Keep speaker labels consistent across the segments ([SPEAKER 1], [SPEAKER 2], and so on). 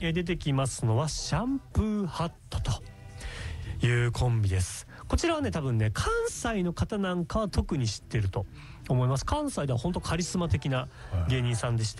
[SPEAKER 1] 出てきますのはシャンプーハットというコンビです。こちらはね多分ね関西の方なんかは特に知ってると思います。関西では本当カリスマ的な芸人さんでして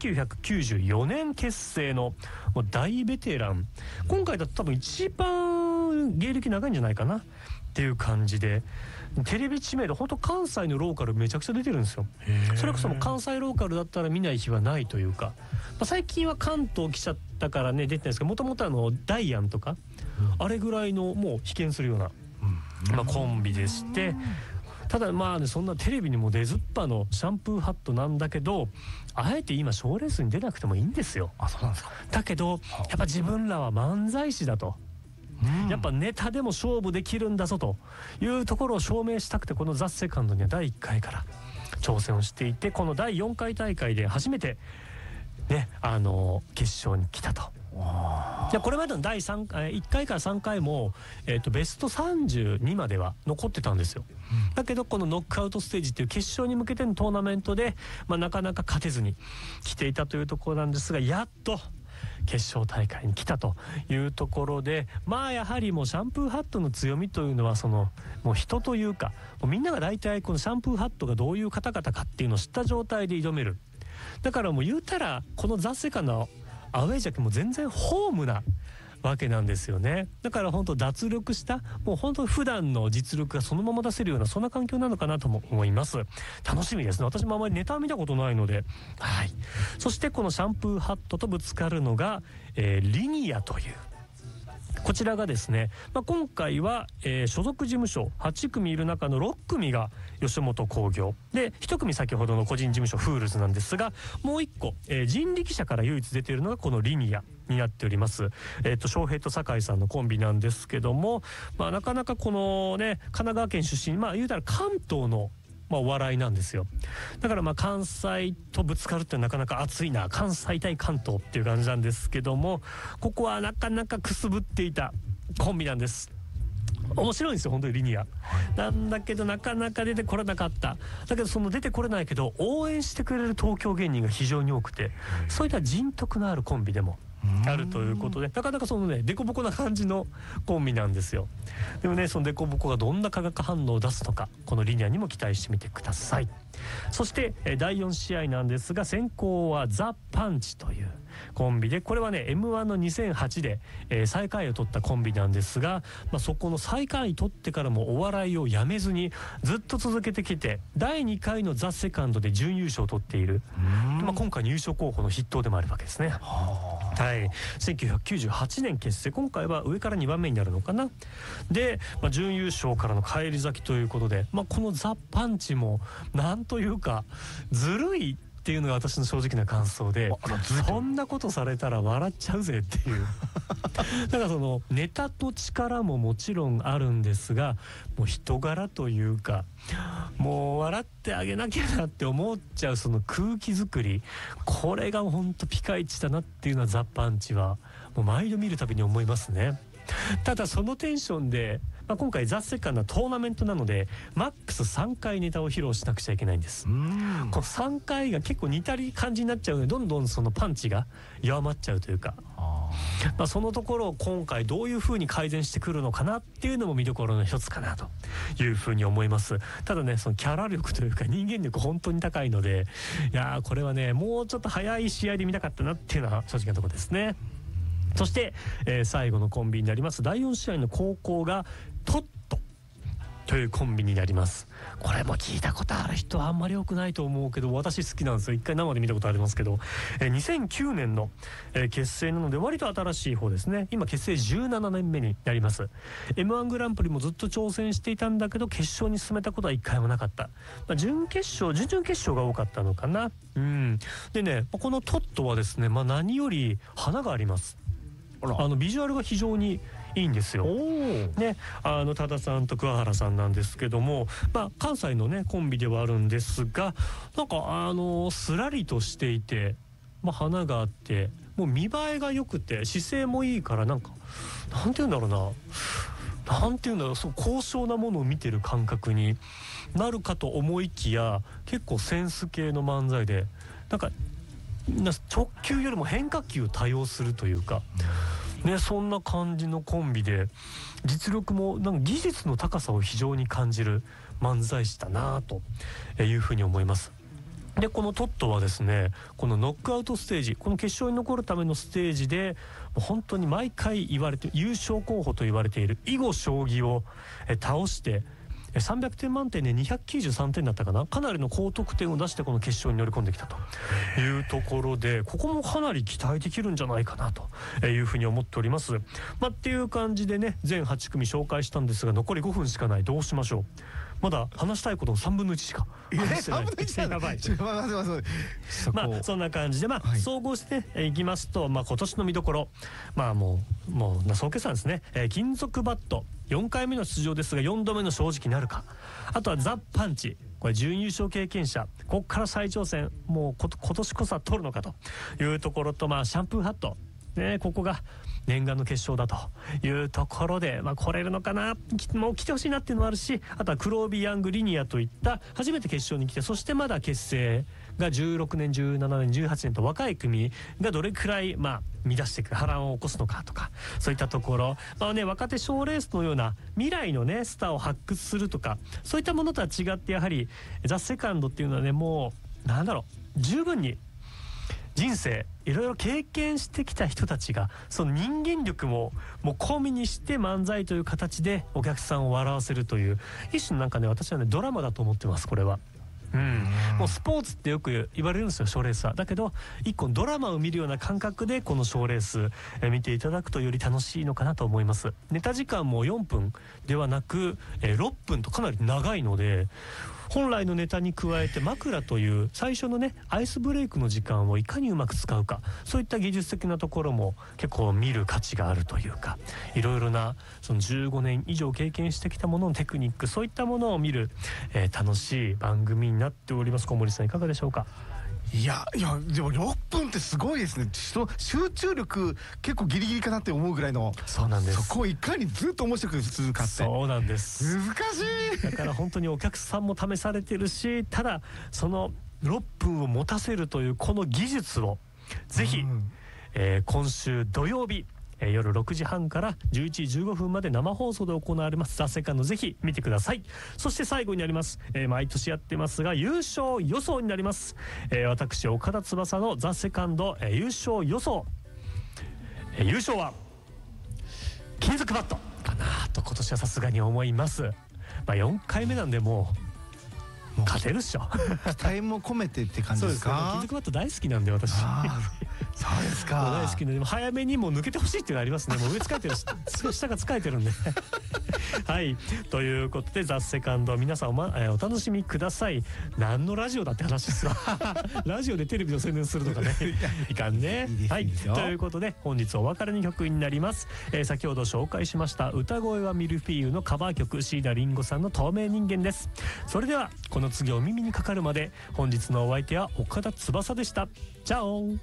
[SPEAKER 1] 、1994年結成のもう大ベテラン、今回だと多分一番芸歴長いんじゃないかなっていう感じで、テレビ知名度本当関西のローカルめちゃくちゃ出てるんですよ。それこそもう関西ローカルだったら見ない日はないというか、最近は関東来ちゃったからね出てないんですけど、もともとダイアンとか、あれぐらいのもう被験するような、コンビでして、ただそんなテレビにも出ずっぱのシャンプーハットなんだけど、あえて今賞レースに出なくてもいいんですよ。
[SPEAKER 2] あ、そうなんですか。
[SPEAKER 1] だけどやっぱ自分らは漫才師だと、やっぱネタでも勝負できるんだぞというところを証明したくて、このザ・セカンドには第1回から挑戦をしていて、この第4回大会で初めてね決勝に来たと。じゃあこれまでの第1回から3回も、ベスト32までは残ってたんですよ、だけどこのノックアウトステージっていう決勝に向けてのトーナメントで、なかなか勝てずに来ていたというところなんですが、やっと決勝大会に来たというところで、やはりもうシャンプーハットの強みというのはもう人というか、もうみんなが大体このシャンプーハットがどういう方々かっていうのを知った状態で挑める。だからもう言うたらこのザ・セカのアウェージャケも全然ホームなわけなんですよね。だから本当脱力した、もう本当普段の実力がそのまま出せるような、そんな環境なのかなとも思います。楽しみですね。私もあまりネタは見たことないので。はい。そしてこのシャンプーハットとぶつかるのが、リニアという、こちらがですね、今回は、所属事務所8組いる中の6組が吉本興業で、1組先ほどの個人事務所フールズなんですが、もう1個、人力車から唯一出ているのがこのリニアになっております。翔平と酒井さんのコンビなんですけども、なかなかこのね神奈川県出身、言うたら関東のお笑いなんですよ。だから関西とぶつかるってなかなか熱いな、関西対関東っていう感じなんですけども、ここはなかなかくすぶっていたコンビなんです。面白いんですよ本当にリニア、なんだけどなかなか出てこれなかった。だけどその出てこれないけど応援してくれる東京芸人が非常に多くて、そういった人徳のあるコンビでもあるということで、なかなかデコボコな感じのコンビなんですよ。でもねそのデコボコがどんな化学反応を出すのか、このリニアにも期待してみてください。そして第4試合なんですが、先攻はザ・パンチというコンビで、これはね M1 の2008で、最下位を取ったコンビなんですが、そこの最下位取ってからもお笑いをやめずにずっと続けてきて、第2回のザ・セカンドで準優勝を取っている、今回の優勝候補の筆頭でもあるわけですね。はい、1998年結成、今回は上から2番目になるのかな。で、準優勝からの返り咲きということで、このザ・パンチもなんというかずるいっていうのが私の正直な感想で、そんなことされたら笑っちゃうぜっていうだからネタと力ももちろんあるんですが、もう人柄というか、もう笑ってあげなきゃなって思っちゃうその空気作り、これが本当ピカイチだなっていうのはザ・パンチはもう毎度見るたびに思いますね。ただそのテンションで、今回ザ・セカンドはトーナメントなのでマックス3回ネタを披露しなくちゃいけないんです。この3回が結構似たり感じになっちゃうので、どんどんそのパンチが弱まっちゃうというか、そのところを今回どういう風に改善してくるのかなっていうのも見どころの一つかなという風に思います。ただねそのキャラ力というか人間力本当に高いので、いやこれはねもうちょっと早い試合で見たかったなっていうのは正直なところですね。そして、最後のコンビになります。第4試合の後攻がトットというコンビになります。これも聞いたことある人はあんまり多くないと思うけど、私好きなんですよ。一回生で見たことありますけど、2009年の、結成なので割と新しい方ですね。今結成17年目になります。 M1 グランプリもずっと挑戦していたんだけど決勝に進めたことは一回もなかった。準決勝準々決勝が多かったのかな。でねこのトットはですね、何より花があります。ビジュアルが非常にいいんですよ。ね、多田さんと桑原さんなんですけども、関西のねコンビではあるんですが、なんかすらりとしていて、花があって、もう見栄えが良くて姿勢もいいから、なんて言うんだろうな、そう高尚なものを見てる感覚になるかと思いきや、結構センス系の漫才で、なんか直球よりも変化球を多用するというか、ね、そんな感じのコンビで実力もなんか技術の高さを非常に感じる漫才師だなというふうに思います。でこのトットはですね、このノックアウトステージ、この決勝に残るためのステージで本当に毎回言われて優勝候補と言われている囲碁将棋を倒して300点満点で293点だったかな、かなりの高得点を出してこの決勝に乗り込んできたというところで、ここもかなり期待できるんじゃないかなというふうに思っております。っていう感じでね、全8組紹介したんですが、残り5分しかない。どうしましょう。まだ話したいことの3分の1しか話してない。やばい。そんな感じで総合していきますと、今年の見どころ、もう総決算ですね。金属バット4回目の出場ですが4度目の正直なるか。あとはザ・パンチ、これ準優勝経験者、ここから再挑戦、もう今年こそは取るのかというところと、シャンプーハットね、ここが念願の決勝だというところで、来れるのかな、もう来てほしいなっていうのもあるし、あとは黒帯ヤングリニアといった初めて決勝に来て、そしてまだ結成が16年17年18年と若い組がどれくらい乱していく、波乱を起こすのかとか、そういったところ、若手賞レースのような未来のねスターを発掘するとか、そういったものとは違って、やはりザ・セカンドっていうのはね、もう十分に人生いろいろ経験してきた人たちが、その人間力も込みにして漫才という形でお客さんを笑わせるという一種の私はねドラマだと思ってます。これはもうスポーツってよく言われるんですよ、賞レースは。だけど一個ドラマを見るような感覚でこの賞レース見ていただくとより楽しいのかなと思います。ネタ時間も4分ではなく6分とかなり長いので、本来のネタに加えて枕という最初のねアイスブレイクの時間をいかにうまく使うか、そういった技術的なところも結構見る価値があるというか、いろいろなその15年以上経験してきたもののテクニック、そういったものを見る、楽しい番組になっております。小森さんいかがでしょうか。
[SPEAKER 2] いやでも6分ってすごいですね。集中力結構ギリギリかなって思うぐらいの。
[SPEAKER 1] そうなんです。
[SPEAKER 2] そこをいかにずっと面白くするかって。
[SPEAKER 1] そうなんです。
[SPEAKER 2] 難しい。
[SPEAKER 1] だから本当にお客さんも試されてるし、ただその6分を持たせるというこの技術をぜひ、今週土曜日夜6時半から11時15分まで生放送で行われますザ・セカンド、ぜひ見てください。そして最後になります、毎年やってますが優勝予想になります。私岡田翼のザ・セカンド、優勝予想、優勝は金属バットかなと今年はさすがに思います。4回目なんでもう勝てるっしょ。
[SPEAKER 2] 期待も込めてって感じですか。
[SPEAKER 1] 金属バット大好きなんで私。
[SPEAKER 2] そうですか。
[SPEAKER 1] 大好きで、早めにもう抜けてほしいっていうのがありますね。もう上疲れてるし下が疲れてるんではいということでザ・セカンド皆さんお楽しみください。何のラジオだって話ですわラジオでテレビの宣伝するとかねいかんね。はいということで本日お別れの曲になります。先ほど紹介しました歌声はミルフィーユのカバー曲、椎名林檎さんの透明人間です。それではこの次お耳にかかるまで、本日のお相手は岡田翼でした。チャオ。